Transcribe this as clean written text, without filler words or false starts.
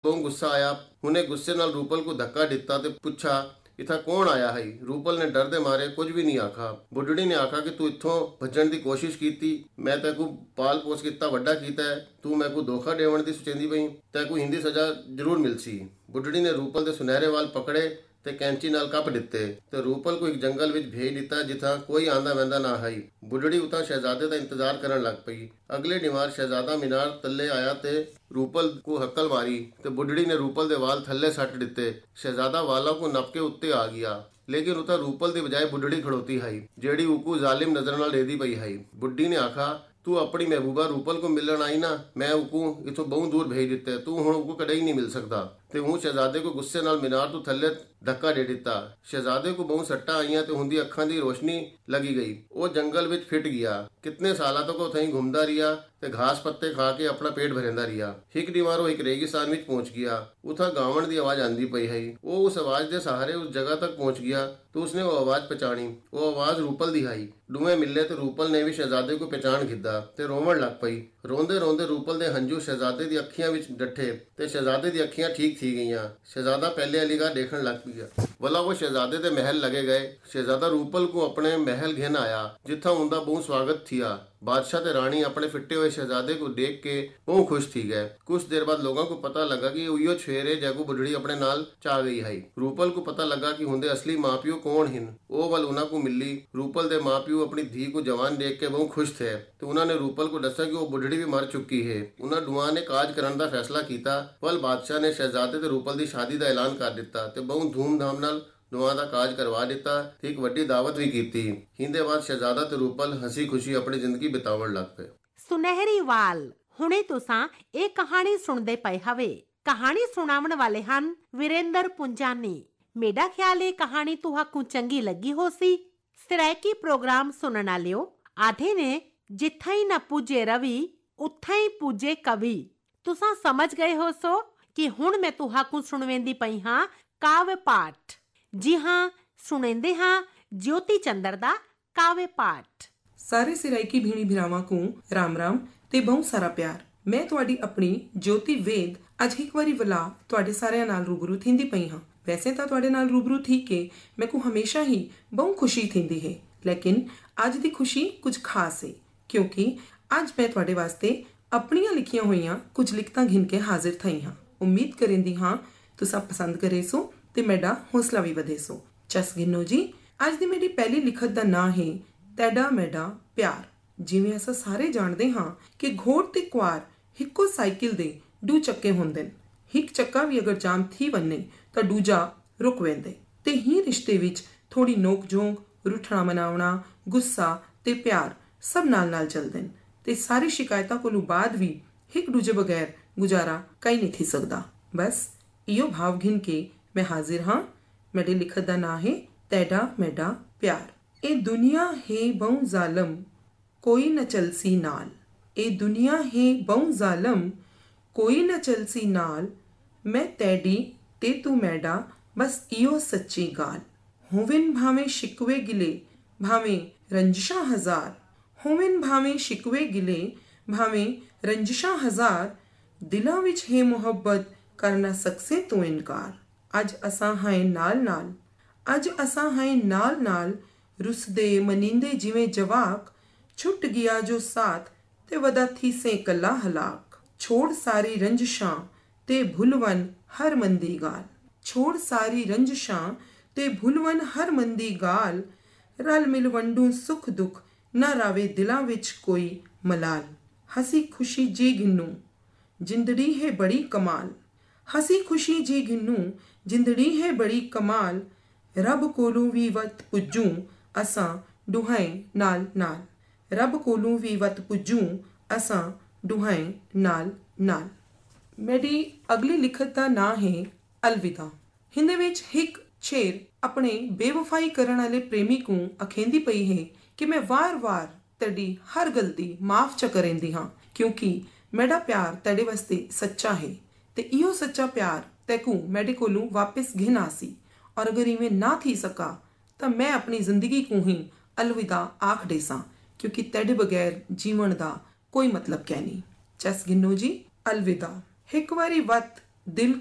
बहुत गुस्सा आया। उन्हें गुस्से नाल रूपल को धक्का दिता ते पुछा इथा कौन आया है। रूपल ने डर दे मारे कुछ भी नहीं आखा। बुढ़ड़ी ने आखा कि तू इथों भजन की कोशिश की, मैं तैकू पाल पोस किता वड्डा कीता है, तू मैं को धोखा देवन की सोचेंदी पई, तैकू हिंदी सजा जरूर मिलसी। बुढ़ड़ी ने रूपल के सुनहरे वाल पकड़े ते कैंची नाल कप दिते ते रूपल को एक जंगल विच भेज दिता जिथा कोई आंदा वंदा ना है। बुढ़ड़ी उता शहजादे का इंतजार करन लग पई। अगले निवार शहजादा मीनार तले आया ते रूपल को हक्कल मारी ते बुढ़ड़ी ने रूपल दे वाल थल्ले सट दिते। शहजादा वालों को नप के उत्ते आ गया, लेकिन उता रूपल की बजाय बुढ़ड़ी खड़ोती है जेड़ी उकू जालिम नजर नाल देदी पई है। बुढ़ी ने आखा तू अपनी महबूबा रूपल को मिलन आई ना, मैं उकू इथों बहुत दूर भेज दिते, तू हुण उकू कदे ही नहीं मिल सकता। ते हूँ शहजादे को गुस्से नाल मीनार तो थल्ले धक्का दे दिता। शहजादे को बहुत सट्टा आईया ते उहदी अखां दी रोशनी लगी गई। वो जंगल विच फिट गया। कितने साल तक उथई घूमदा रिया ते घास पत्ते खा के अपना पेट भरेंदा रिया। हिक दीवारों एक रेगिस्तान विच पहुंच गया। उथा गावण दी आवाज आंदी पई है। वो उस आवाज दे सहारे उस जगह तक पहुंच गया तो उसने वो आवाज पहचानी। वो आवाज रूपल दी आई। दुए मिले तो रूपल ने भी शहजादे को पहचान खिदा ते रोवण लग पई। रोंदे रोंदे रूपल दे हंजू शहजादे दी अखियां विच डठे ते शहजादे दी अखियां ठीक थी गईयां। शहजादा पहले अली का देखण लग पिया। वला वो शहजादे दे महल लगे गए। शहजादा रूपल को अपने महल घेन आया जिथा उनका बहुत स्वागत थिया। बादशाह ते रानी अपने फिटे हुए शहजादे को देख के बहुत खुश थी गए। कुछ देर बाद लोगों को पता लगा कि उयो छेरे जैगू बुढ़ड़ी अपने नाल चा गई है। रूपल को पता लगा कि हुंदे असली माँ प्यो कौन हिन। ओ वल उन्हा को मिली। रूपल दे माँ प्यो अपनी धी को जवान देख के बहुत खुश थे तो उन्होंने रूपल को दसा कि वो बुढ़ड़ी भी मर चुकी है। उन्होंने दुआ ने काज करन दा फैसला कीता। वल बादशाह ने शहजादे ते रूपल दी शादी दा ऐलान कर दिता ते बहुत धूमधाम नाल दुआ दा काज करवा दिता ते एक वड्डी दावत भी कीती। हिंदे बाद शहजादा ते रूपल हसी खुशी अपनी जिंदगी बितावण लग पे। सुनहरी वाल हुणे तुसां ਇਹ ਕਹਾਣੀ ਸੁਣਦੇ ਪਏ ਹਵੇ। ਕਹਾਣੀ ਸੁਣਾਉਣ ਵਾਲੇ ਹਨ ਵੀਰੇਂਦਰ ਪੁੰਜਾਨੀ। ਮੇਰਾ ਖਿਆਲ ਇਹ ਕਹਾਣੀ ਤੁਹਾਨੂੰ ਚੰਗੀ ਲੱਗੀ ਹੋਸੀ। ਸਰਾਇਕੀ ਪ੍ਰੋਗਰਾਮ ਸੁਣਨ ਵਾਲਿਓ ਆਧੇ ਨੇ ਜਿੱਥੇ ਹੀ ਨਾ ਪੂਜੇ ਰਵੀ ਉੱਥੇ ਹੀ ਪੂਜੇ ਕਵੀ। ਤੁਸਾਂ ਸਮਝ ਗਏ ਹੋ ਸੋ ਕਿ ਹੁਣ ਮੈਂ ਤੁਹਾਨੂੰ ਸੁਣਵੇਂਦੀ ਪਈ ਹਾਂ ਕਾਵਿ ਪਾਠ। ਜੀ ਹਾਂ ਸੁਣेंदे ਹਾਂ ज्योति चंद्र ਦਾ ਕਾਵਿ ਪਾਠ। ਸਾਰੇ ਸਿਰਾਇਕੀ ਭੀਣੀ ਭਰਾਵਾਂ ਨੂੰ ਰਾਮ ਰਾਮ ਤੇ ਬਹੁਤ ਸਾਰਾ ਪਿਆਰ। ਮੈਂ ਤੁਹਾਡੀ ਆਪਣੀ ਜੋਤੀ ਵੇਦ ਅੱਜ ਇੱਕ ਵਾਰੀ ਵਲਾ ਤੁਹਾਡੇ ਸਾਰਿਆਂ ਨਾਲ ਰੂਬਰੂ ਥਿੰਦੀ ਪਈ ਹਾਂ। ਵੈਸੇ ਤਾਂ ਤੁਹਾਡੇ ਨਾਲ ਰੂਬਰੂ ਥੀ ਕੇ ਮੈਨੂੰ ਹਮੇਸ਼ਾ ਹੀ ਬਹੁਤ ਖੁਸ਼ੀ ਥਿੰਦੀ ਹੈ, ਲੇਕਿਨ ਅੱਜ ਦੀ ਖੁਸ਼ੀ ਕੁਝ ਖਾਸ ਹੈ ਕਿਉਂਕਿ ਅੱਜ ਮੈਂ ਤੁਹਾਡੇ ਵਾਸਤੇ ਆਪਣੀਆਂ ਲਿਖੀਆਂ ਹੋਈਆਂ ਕੁਝ ਲਿਖਤਾਂ ਗਿਣ ਕੇ ਹਾਜ਼ਰ ਥਈ ਹਾਂ। ਉਮੀਦ ਕਰਿੰਦੀ ਹਾਂ ਤੁਸੀਂ ਪਸੰਦ ਕਰੇ ਸੋ ਤੇ ਮੇਰਾ ਹੌਸਲਾ ਵੀ ਵਧੇ ਸੋ। ਚਸ ਗਿਣੋ ਜੀ। ਅੱਜ ਦੀ ਮੇਰੀ ਪਹਿਲੀ ਲਿਖਤ ਦਾ ਨਾਂ ਹੈ ਤੈਡਾ ਮੇਡਾ ਪਿਆਰ। ਜਿਵੇਂ ਅਸੀਂ ਸਾਰੇ ਜਾਣਦੇ ਹਾਂ ਕਿ ਘੋੜ ਤੇ ਕੁਆਰ ਇੱਕੋ ਸਾਈਕਲ ਦੇ ਦੋ ਚੱਕੇ ਹੁੰਦੇ ਨੇ। ਇੱਕ ਚੱਕਾ ਵੀ ਅਗਰ ਜਾਮ ਥੀ ਵੰਨੇ ਤਾਂ ਦੂਜਾ ਰੁਕ ਵੈਂਦੇ ਤੇ ਹੀ ਰਿਸ਼ਤੇ ਵਿੱਚ ਥੋੜੀ ਨੋਕ ਝੋਂਕ, ਰੁੱਠਣਾ ਮਨਾਉਣਾ, ਗੁੱਸਾ ਤੇ ਪਿਆਰ ਸਭ ਨਾਲ ਨਾਲ ਚੱਲਦੇ ਨੇ ਤੇ ਸਾਰੀ ਸ਼ਿਕਾਇਤਾਂ ਕੋਲੋਂ ਬਾਅਦ ਵੀ ਇੱਕ ਦੂਜੇ ਬਗੈਰ ਗੁਜ਼ਾਰਾ ਕਈ ਨਹੀਂ ਥੀ ਸਕਦਾ। ਬਸ ਇਹੋ ਭਾਵ ਘਿਣ ਕੇ ਮੈਂ ਹਾਜ਼ਰ ਹਾਂ। ਮੇਰੀ ਲਿਖਤ ਦਾ ਨਾਂ ਹੈ ਤੈਡਾ ਮੇਡਾ ਪਿਆਰ। ਇਹ ਦੁਨੀਆ ਹੈ ਬਹੁ ਜ਼ਾਲਮ ਕੋਈ ਨਾ ਚਲਸੀ ਨਾਲ। ਇਹ ਦੁਨੀਆ ਹੈ ਬਹੁ ਜ਼ਾਲਮ ਕੋਈ ਨਾ ਚਲਸੀ ਨਾਲ। ਮੈਂ ਤੈਡੀ ਤੇ ਤੂੰ ਮੈਡਾ ਬਸ ਇਹੋ ਸੱਚੀ ਗਾਲ। ਹੋਵਨ ਭਾਵੇਂ ਸ਼ਿਕਵੇ ਗਿਲੇ ਭਾਵੇਂ ਰੰਜਿਸ਼ਾਂ ਹਜ਼ਾਰ। ਹੋਵਨ ਭਾਵੇਂ ਸ਼ਿਕਵੇ ਗਿਲੇ ਭਾਵੇਂ ਰੰਜਿਸ਼ਾਂ ਹਜ਼ਾਰ। ਦਿਲਾਂ ਵਿੱਚ ਹੈ ਮੁਹੱਬਤ ਕਰ ਨਾ ਸਕਸੇ ਤੂੰ ਇਨਕਾਰ। ਅੱਜ ਅਸਾਂ ਹਾਂ ਨਾਲ ਨਾਲ, ਅੱਜ ਅਸਾਂ ਹਾਂ ਨਾਲ ਨਾਲ। ਰੁੱਸਦੇ ਮਨੀਂਦੇ ਜਿਵੇਂ ਜਵਾਕ। ਛੁੱਟ ਗਿਆ ਜੋ ਸਾਥ ਤੇ ਵਦਾ ਥੀ ਸੇ ਕੱਲਾ ਹਲਾਕ। ਛੋੜ ਸਾਰੀ ਰੰਜਿਸ਼ਾਂ ਤੇ ਭੁੱਲਵਨ ਹਰ ਮੰਦੀ ਗਾਲ। ਛੋੜ ਸਾਰੀ ਰੰਜਿਸ਼ਾਂ ਤੇ ਭੁੱਲਵਨ ਹਰ ਮੰਦੀ ਗਾਲ। ਰਲ ਮਿਲ ਵੰਡੂ ਸੁੱਖ ਦੁੱਖ ਨਾ ਰਾਵੇ ਦਿਲਾਂ ਵਿੱਚ ਕੋਈ ਮਲਾਲ। ਹਸੀ ਖੁਸ਼ੀ ਜੀ ਗਿਨੂੰ ਜਿੰਦੜੀ ਹੈ ਬੜੀ ਕਮਾਲ। ਹਸੀ ਖੁਸ਼ੀ ਜੀ ਗਿਨੂੰ ਜਿੰਦੜੀ ਹੈ ਬੜੀ ਕਮਾਲ। ਰੱਬ ਕੋਲੋਂ ਵੀ ਵਤ ਪੁੱਜੂ ਅਸਾਂ ਦੁਹਾਏ ਨਾਲ ਨਾਲ। ਰੱਬ ਕੋਲੋਂ ਵੀ ਵਤ ਪੁੱਜੂ ਅਸਾਂ ਦੁਹਾਏ ਨਾਲ ਨਾਲ। ਮੇਰੀ ਅਗਲੀ ਲਿਖਤ ਦਾ ਨਾਂ ਹੈ ਅਲਵਿਦਾ। ਹਿੰਦੀ ਵਿੱਚ ਇੱਕ ਸ਼ੇਰ ਆਪਣੇ ਬੇਵਫਾਈ ਕਰਨ ਵਾਲੇ ਪ੍ਰੇਮੀ ਨੂੰ ਅਖੇਂਦੀ ਪਈ ਹੈ ਕਿ ਮੈਂ ਵਾਰ-ਵਾਰ ਤੁਹਾਡੀ ਹਰ ਗਲਤੀ ਮਾਫ ਚ ਕਰੇਂਦੀ ਹਾਂ ਕਿਉਂਕਿ ਮੇਰਾ ਪਿਆਰ ਤੁਹਾਡੇ ਵਾਸਤੇ ਸੱਚਾ ਹੈ ਤੇ ਇਹੋ ਸੱਚਾ ਪਿਆਰ ਤੈਨੂੰ ਮੇਰੇ ਕੋਲੋਂ ਵਾਪਸ ਘਿਨਾ ਸੀ। ਔਰ ਅਗਰ ਇਵੇਂ ਨਾ ਥੀ ਸਕਾ ਤਾਂ ਮੈਂ ਆਪਣੀ ਜ਼ਿੰਦਗੀ ਨੂੰ ਹੀ ਅਲਵਿਦਾ ਆਖ ਦੇ ਸਾਂ ਕਿਉਂਕਿ ਤੁਹਾਡੇ ਬਗੈਰ ਜੀਵਨ ਦਾ ਕੋਈ ਮਤਲਬ ਕਹਿ ਨਹੀਂ। ਚਸ ਗਿਨੋ ਜੀ। ਅਲਵਿਦਾ। ਇੱਕ ਵਾਰੀ ਵਤ ਦਿਲ